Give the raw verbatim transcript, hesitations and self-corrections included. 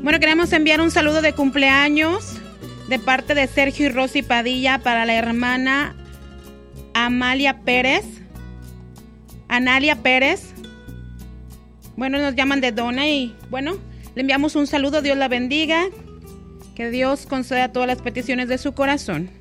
Bueno, queremos enviar un saludo de cumpleaños de parte de Sergio y Rosy Padilla para la hermana Amalia Pérez. Analia Pérez. Bueno, nos llaman de Dona y bueno, le enviamos un saludo. Dios la bendiga. Que Dios conceda todas las peticiones de su corazón.